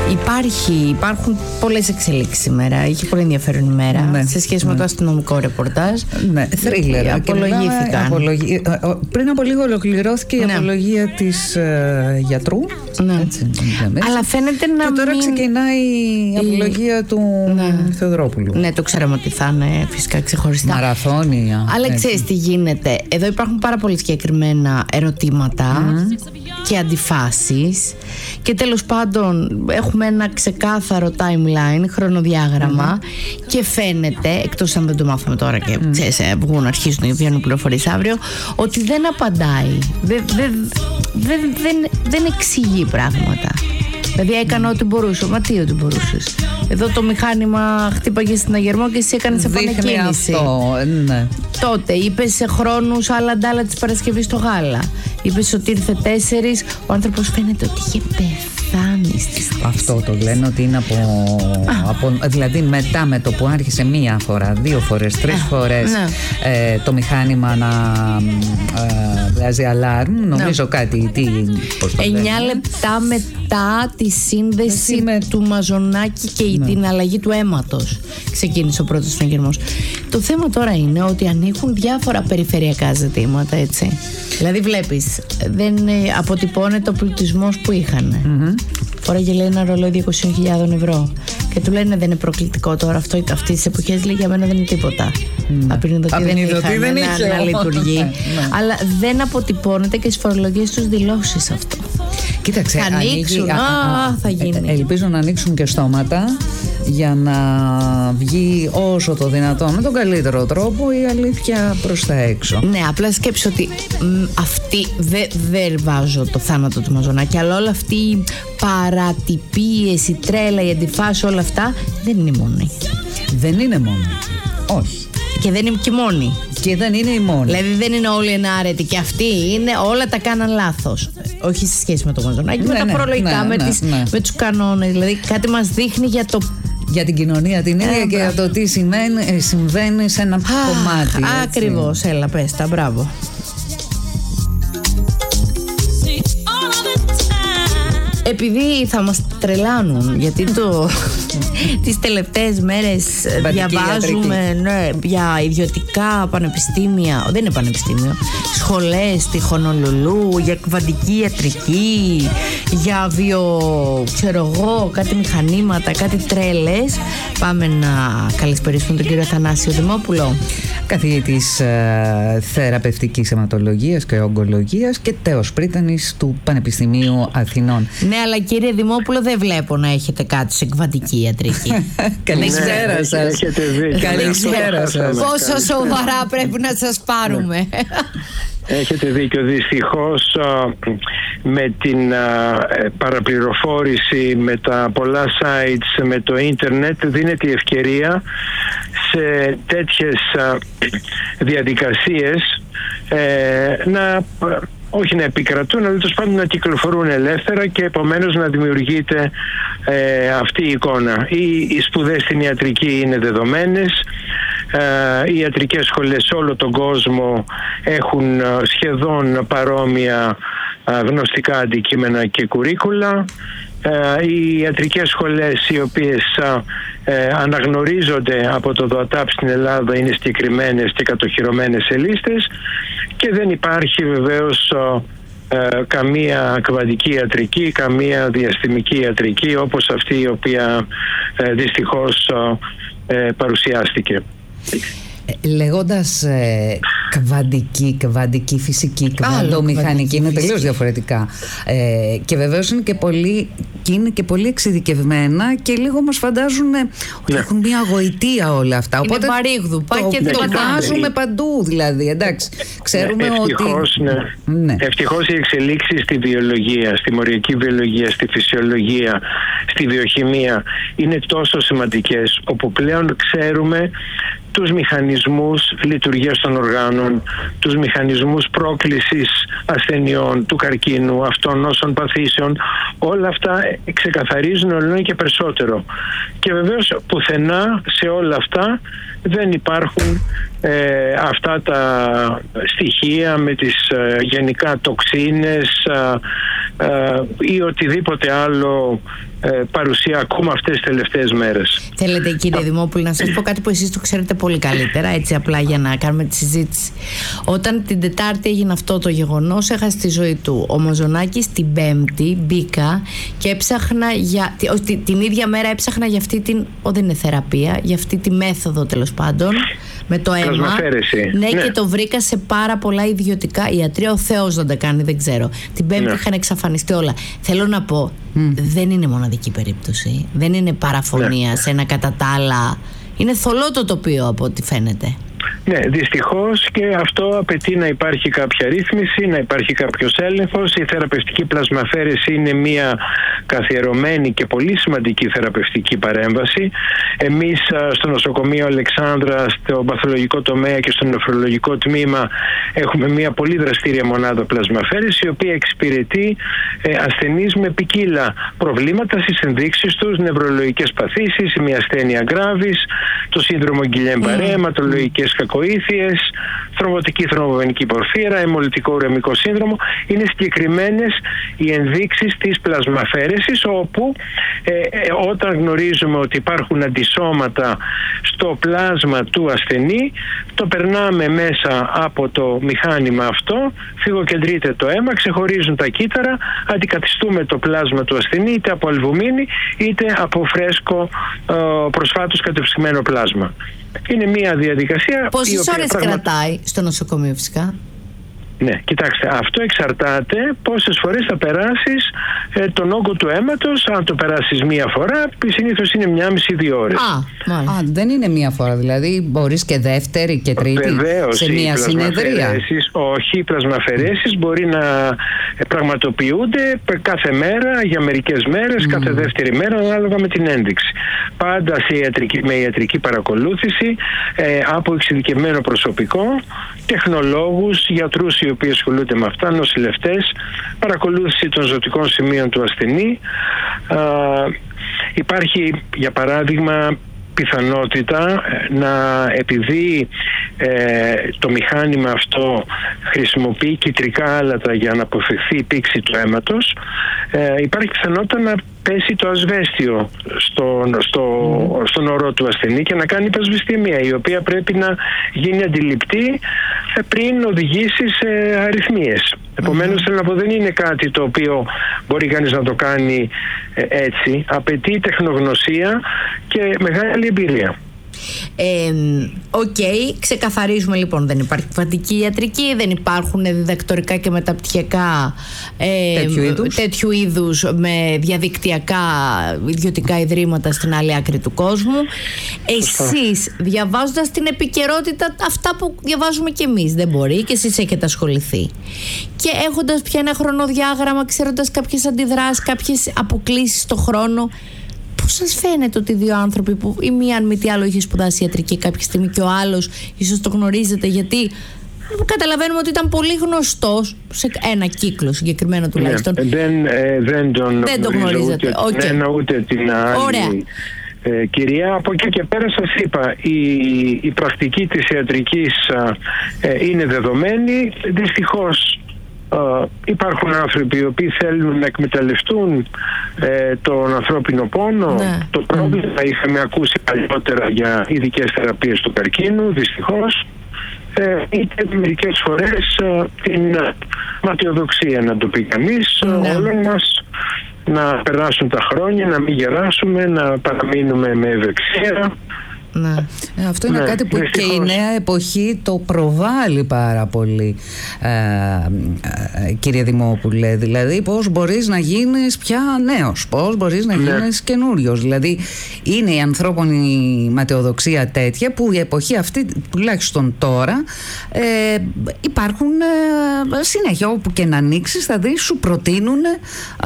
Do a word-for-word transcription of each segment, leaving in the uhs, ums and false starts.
Υπάρχει, υπάρχουν πολλές εξελίξεις σήμερα. Έχει πολύ ενδιαφέρον ημέρα, ναι, σε σχέση ναι. με το αστυνομικό ρεπορτάζ. Ναι, θρίλερ. Απολογήθηκαν. Απολογι... Πριν από λίγο ολοκληρώθηκε η ναι. απολογία της ε, γιατρού. Ναι. Έτσι, αλλά φαίνεται να. Και τώρα μην... ξεκινάει η απολογία του ναι. Θεοδρόπουλου. Ναι, το ξέραμε ότι θα είναι φυσικά ξεχωριστά. Μαραθώνια. Αλλά ξέρεις τι γίνεται. Εδώ υπάρχουν πάρα πολύ συγκεκριμένα ερωτήματα mm. και αντιφάσεις. Και τέλος πάντων έχουμε ένα ξεκάθαρο timeline, χρονοδιάγραμμα mm. και φαίνεται, εκτός αν δεν το μάθουμε τώρα και mm. ξέρεις, βγουν, αρχίζουν να βγαίνουν πληροφορίες αύριο, ότι δεν απαντάει, δεν, δεν, δεν, δεν, δεν εξηγεί πράγματα. Δηλαδή έκανε mm. ό,τι μπορούσε. Μα τι ό,τι μπορούσες? Εδώ το μηχάνημα χτύπαγε στην Αγερμό και εσύ έκανες επανεκκίνηση. Αυτό, ναι. Τότε είπες σε χρόνους άλλα αντάλλα της Παρασκευής στο γάλα. Είπες ότι ήρθε τέσσερις. Ο άνθρωπος φαίνεται ότι είχε πεθάνει στις τέσσερις. Αυτό το λένε ότι είναι από, από. Δηλαδή μετά με το που άρχισε μία φορά, δύο φορές, τρεις φορές ναι. ε, το μηχάνημα να ε, βγάζει αλάρμ. Νομίζω ναι. κάτι. Τι, εννιά λεπτά μετά τη σύνδεση με... του Μαζονάκη και ναι. την αλλαγή του αίματος ξεκίνησε ο πρώτος συναγερμός. Το θέμα τώρα είναι ότι ανοίγουν διάφορα περιφερειακά ζητήματα, έτσι. Δηλαδή βλέπεις, δεν αποτυπώνεται ο πλουτισμός που είχαν. Mm-hmm. Φοράγε λέει ένα ρολόι διακόσιες χιλιάδες ευρώ και του λένε δεν είναι προκλητικό τώρα αυτό, αυτές τις εποχές λέει για μένα δεν είναι τίποτα. Mm. Απεινιδωτή δεν είχαν δεν να, να λειτουργεί. Αλλά δεν αποτυπώνεται και στις φορολογίες τους δηλώσεις αυτό. Κοίταξε, θα ανοίξουν, α, α, α, θα γίνει. Ε, ελπίζω να ανοίξουν και στόματα για να βγει όσο το δυνατόν με τον καλύτερο τρόπο η αλήθεια προς τα έξω. Ναι, απλά σκέψου ότι μ, αυτή δεν δε βάζω το θάνατο του Μαζονάκη, αλλά όλα αυτή η παρατυπίες, η τρέλα, η αντιφάση, όλα αυτά δεν είναι μόνο εκεί. Δεν είναι μόνο εκεί. Όχι. Και δεν είναι και μόνοι. Και δεν είναι η μόνη. Δηλαδή δεν είναι όλοι ενάρετοι και αυτοί είναι, όλα τα κάναν λάθος. Όχι σε σχέση με το Μαζονάκη, ναι, με τα ναι, φορολογικά, ναι, με, ναι, ναι. με τους κανόνες. Δηλαδή κάτι μας δείχνει για το. Για την κοινωνία την ίδια ε, και για το τι συμβαίνει, συμβαίνει σε ένα α, κομμάτι. Ακριβώς, έλα πες τα, μπράβο. Επειδή θα μας τρελάνουν, γιατί το, τις τελευταίες μέρες διαβάζουμε ναι, για ιδιωτικά πανεπιστήμια, δεν είναι πανεπιστήμιο, σχολές στη Χονολουλού, για κβαντική ιατρική, για βιο, ξέρω εγώ, κάτι μηχανήματα, κάτι τρέλες. Πάμε να καλησπερίσουμε τον κύριο Θανάσιο Δημόπουλο, καθηγητής ε, θεραπευτικής αιματολογίας και ογκολογίας και τέος πρίτανης του Πανεπιστημίου Αθηνών. Ναι, αλλά κύριε Δημόπουλο, δεν βλέπω να έχετε κάτι σε κβαντική ιατρική. Καλησπέρα σας. Καλησπέρα σας. Πόσο σοβαρά πρέπει να σας πάρουμε. Έχετε δίκιο. Δυστυχώς με την παραπληροφόρηση, με τα πολλά sites, με το ίντερνετ δίνεται η ευκαιρία σε τέτοιες διαδικασίες να όχι να επικρατούν, αλλά τέλος πάντων να κυκλοφορούν ελεύθερα και επομένως να δημιουργείται ε, αυτή η εικόνα. Οι, οι σπουδές στην ιατρική είναι δεδομένες. Ε, οι ιατρικές σχολές σε όλο τον κόσμο έχουν σχεδόν παρόμοια ε, γνωστικά αντικείμενα και κουρίκουλα. Ε, οι ιατρικές σχολές οι οποίες ε, αναγνωρίζονται από το ΔΟΑΤΑΠ στην Ελλάδα είναι συγκεκριμένες και κατοχυρωμένες σε λίστες και δεν υπάρχει βεβαίως ε, καμία κβαντική ιατρική, καμία διαστημική ιατρική όπως αυτή η οποία ε, δυστυχώς ε, παρουσιάστηκε. Λέγοντας ε, κβαντική, κβαντική φυσική, κβαντομηχανική είναι τελείως διαφορετικά ε, και βεβαίως είναι και πολύ, και είναι και πολύ εξειδικευμένα και λίγο μας φαντάζουν ε, ότι ναι. έχουν μια γοητεία όλα αυτά. Είναι οπότε βαρύγδου, πάει το, και το, το βάζουμε παντού δηλαδή, εντάξει. Ξέρουμε ευτυχώς, ότι... Ναι. Ναι. Ευτυχώς οι εξελίξεις στη βιολογία, στη μοριακή βιολογία, στη φυσιολογία, στη βιοχημία είναι τόσο σημαντικές, όπου πλέον ξέρουμε τους μηχανισμούς λειτουργίας των οργάνων, τους μηχανισμούς πρόκλησης ασθενειών, του καρκίνου, αυτών όσων παθήσεων, όλα αυτά ξεκαθαρίζουν όλο και περισσότερο. Και βεβαίως πουθενά σε όλα αυτά δεν υπάρχουν ε, αυτά τα στοιχεία με τις ε, γενικά τοξίνες ε, ε, ή οτιδήποτε άλλο ε, παρουσία ακόμα αυτές τις τελευταίες μέρες. Θέλετε, κύριε Δημόπουλε, να σας πω κάτι που εσείς το ξέρετε πολύ καλύτερα, έτσι απλά για να κάνουμε τη συζήτηση. Όταν την Τετάρτη έγινε αυτό το γεγονός, έχασε τη ζωή του ο Μαζονάκης. Την Πέμπτη μπήκα και έψαχνα για, την ίδια μέρα έψαχνα για αυτή την, ο, δεν είναι θεραπεία, για αυτή τη μέθοδο τέλος πάντων, με το αίμα. Ναι, ναι, και το βρήκα σε πάρα πολλά ιδιωτικά ιατρία. Ο Θεός δεν τα κάνει, δεν ξέρω. Την Πέμπτη ναι. είχαν εξαφανιστεί όλα. Θέλω να πω, mm. δεν είναι μοναδική περίπτωση. Δεν είναι παραφωνία ναι. σε ένα κατά τα άλλα. Είναι θολό το τοπίο από ό,τι φαίνεται. Ναι, δυστυχώς, και αυτό απαιτεί να υπάρχει κάποια ρύθμιση, να υπάρχει κάποιος έλεγχος. Η θεραπευτική πλασμαφέρεση είναι μια καθιερωμένη και πολύ σημαντική θεραπευτική παρέμβαση. Εμείς στο νοσοκομείο Αλεξάνδρα, στο παθολογικό τομέα και στο νεφρολογικό τμήμα έχουμε μια πολύ δραστήρια μονάδα πλασμαφέρεση, η οποία εξυπηρετεί ε, ασθενείς με ποικίλα προβλήματα στις ενδείξεις τους, νευρολογικές παθήσεις, μια ασθένεια γκράβης, το σύνδρομο Γκιλιέν-Μπαρέ, αιματολογικές κακοήθειες, θρομβωτική θρομβογενική πορφύρα, αιμολυτικό ουρεμικό σύνδρομο. Είναι συγκεκριμένες οι ενδείξεις της πλασμαφέρεσης, όπου ε, ε, όταν γνωρίζουμε ότι υπάρχουν αντισώματα στο πλάσμα του ασθενή, το περνάμε μέσα από το μηχάνημα αυτό, φυγοκεντρείται το αίμα, ξεχωρίζουν τα κύτταρα, αντικαθιστούμε το πλάσμα του ασθενή είτε από αλβουμίνη είτε από φρέσκο ε, προσφάτως κατεψυγμένο πλάσμα. Είναι μια διαδικασία. Πόσες ώρες πραγμα... κρατάει στο νοσοκομείο φυσικά? Ναι, κοιτάξτε, αυτό εξαρτάται πόσες φορές θα περάσεις ε, τον όγκο του αίματος. Αν το περάσεις μία φορά, συνήθως είναι μία μισή δύο ώρες. Α, Α, δεν είναι μία φορά, δηλαδή μπορείς και δεύτερη και τρίτη. Βεβαίως, σε μία συνεδρία. Όχι, οι πλασμαφαιρέσεις mm. μπορεί να πραγματοποιούνται κάθε μέρα, για μερικές μέρες, mm. κάθε δεύτερη μέρα, ανάλογα με την ένδειξη. Πάντα σε ιατρική, με ιατρική παρακολούθηση ε, από εξειδικευμένο προσωπικό, τεχνολόγους, γιατρούς οι οποίοι ασχολούνται με αυτά, νοσηλευτές, παρακολούθηση των ζωτικών σημείων του ασθενή. Α, υπάρχει, για παράδειγμα, πιθανότητα να, επειδή ε, το μηχάνημα αυτό χρησιμοποιεί κυτρικά άλατα για να αποφευθεί η πήξη του αίματος, ε, υπάρχει πιθανότητα να πέσει το ασβέστιο στο, στο, mm. στον ορό του ασθενή και να κάνει υπασβεστημία, η οποία πρέπει να γίνει αντιληπτή πριν οδηγήσει σε αριθμίες. Επομένως, θέλω να πω, δεν είναι κάτι το οποίο μπορεί κανείς να το κάνει ε, έτσι. Απαιτεί τεχνογνωσία και μεγάλη εμπειρία. Οκ, okay, ξεκαθαρίζουμε λοιπόν, δεν υπάρχει κβαντική ιατρική, δεν υπάρχουν διδακτορικά και μεταπτυχιακά ε, τέτοιου, είδους. τέτοιου είδους με διαδικτυακά ιδιωτικά ιδρύματα στην άλλη άκρη του κόσμου. Εσείς, διαβάζοντας την επικαιρότητα, αυτά που διαβάζουμε κι εμείς, δεν μπορεί, και εσείς έχετε ασχοληθεί, και έχοντας πια ένα χρονοδιάγραμμα, ξέροντας κάποιες αντιδράσεις, κάποιες αποκλίσεις στο χρόνο, πώς σας φαίνεται ότι δύο άνθρωποι που η μία αν μη τι άλλο είχε σπουδάσει ιατρική κάποια στιγμή και ο άλλος ίσως το γνωρίζετε, γιατί καταλαβαίνουμε ότι ήταν πολύ γνωστός σε ένα κύκλο συγκεκριμένο τουλάχιστον. Ναι, δεν, ε, δεν τον δεν το γνωρίζετε. Ούτε, okay. δεν, ούτε την άλλη. Ωραία. Ε, κυρία, από εκεί και πέρα σας είπα, η, η πρακτική της ιατρικής ε, είναι δεδομένη. Δυστυχώς Uh, υπάρχουν άνθρωποι οι οποίοι θέλουν να εκμεταλλευτούν ε, τον ανθρώπινο πόνο. Ναι. Το πρόβλημα mm. είχαμε ακούσει παλιότερα για ειδικές θεραπείες του καρκίνου, δυστυχώς, ε, είτε μερικές φορές ε, την ματιοδοξία, να το πει κανείς, ναι. όλων μας, να περάσουν τα χρόνια, να μην γεράσουμε, να παραμείνουμε με ευεξία. Ναι. Ε, αυτό είναι ναι, κάτι που δυστυχώς. Και η νέα εποχή το προβάλλει πάρα πολύ, ε, ε, κύριε Δημόπουλε. Δηλαδή πώς μπορείς να γίνεις πια νέος, πώς μπορείς να ναι. γίνεις καινούριος. Δηλαδή είναι η ανθρώπινη ματαιοδοξία τέτοια που η εποχή αυτή, τουλάχιστον τώρα, ε, υπάρχουν ε, συνέχεια, όπου και να ανοίξεις θα δεις, σου προτείνουν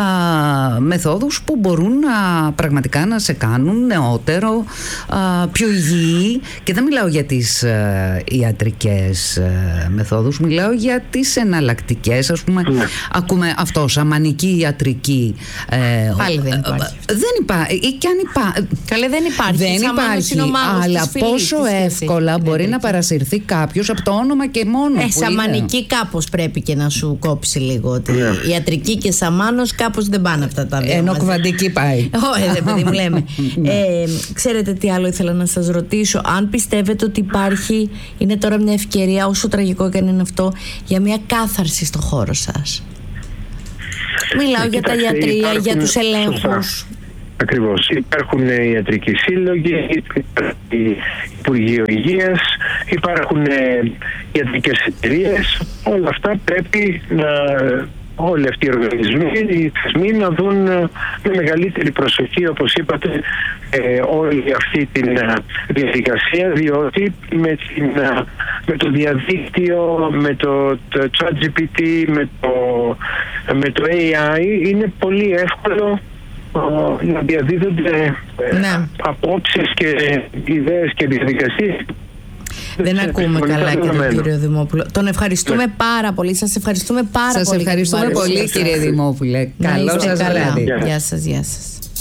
ε, μεθόδους που μπορούν να, πραγματικά να σε κάνουν νεότερο, ε, πιο υγιή, και δεν μιλάω για τις ε, ιατρικές ε, μεθόδους, μιλάω για τις εναλλακτικές, ας πούμε. Ναι. Ακούμε αυτό, σαμανική ιατρική. Ε, Πάλι δεν υπάρχει. Ε, δεν υπάρχει. Ή και αν υπά... Καλέ, δεν υπάρχει. Δεν υπάρχει, αλλά πόσο εύκολα μπορεί να παρασυρθεί κάποιος από το όνομα και μόνο. Ε, σαμανική είναι. Κάπως πρέπει και να σου κόψει λίγο. Ότι yeah. ιατρική και σαμάνος κάπως δεν πάνε αυτά τα δύο. Ενώ κβαντική πάει. Όχι, δεν παιδί μου λέμε. ε, ξέρετε τι άλλο ήθελα να σας ρωτήσω? Αν πιστεύετε ότι υπάρχει, είναι τώρα μια ευκαιρία, όσο τραγικό και αν είναι αυτό, για μια κάθαρση στο χώρο σας. Μιλάω ε, για κοιτάξτε, τα ιατρία, υπάρχουν... για τους ελέγχους. Ακριβώς. Υπάρχουν ιατρικοί σύλλογοι, υπάρχει Υπουργείο Υγείας, υπάρχουν ιατρικές εταιρείες. Όλα αυτά πρέπει να, όλοι αυτοί οι οργανισμοί, οι θεσμοί, να δουν με μεγαλύτερη προσοχή, όπως είπατε, όλη αυτή τη διαδικασία, διότι με, την, με το διαδίκτυο, με το, το ChatGPT, με το, με το έι άι είναι πολύ εύκολο να διαδίδονται ναι. απόψεις και ιδέες και διαδικασίες. Δεν ακούμε καλά και τον κύριο Δημόπουλο. Τον ευχαριστούμε ναι. πάρα πολύ. Σας ευχαριστούμε πάρα σας πολύ. Σας ευχαριστούμε πολύ, κύριε Δημόπουλε. Καλό σας βράδυ. Γεια σας, γεια σας.